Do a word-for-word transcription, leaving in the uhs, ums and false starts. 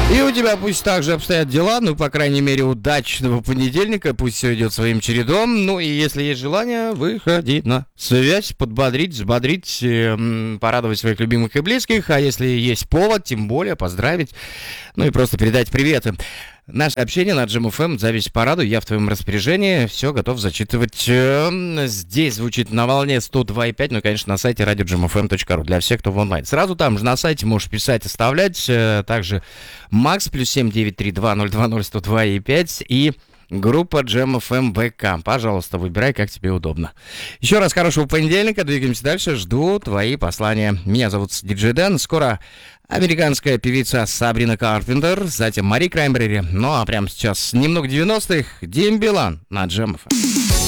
И у тебя пусть также обстоят дела, ну, по крайней мере, удачного понедельника, пусть все идет своим чередом. Ну, и если есть желание, выходи на связь, подбодрить, взбодрить, э, порадовать своих любимых и близких. А если есть повод, тем более поздравить, ну и просто передать приветы. Наше общение на Джем эф эм, запись по раду, я в твоем распоряжении, все готов зачитывать. Здесь звучит на волне сто два и пять, ну и, конечно, на сайте радио джем эф эм точка ру для всех, кто в онлайн. Сразу там же на сайте можешь писать, оставлять, также Макс плюс семь девять три два ноль два ноль сто два и пять и группа Джем эф эм вэ ка. Пожалуйста, выбирай, как тебе удобно. Еще раз хорошего понедельника, двигаемся дальше, жду твои послания. Меня зовут Диджей Дэн, скоро американская певица Сабрина Карпентер, затем Мари Краймбрери. Ну а прямо сейчас немного девяностых, Дим Билан на Джем эф эм.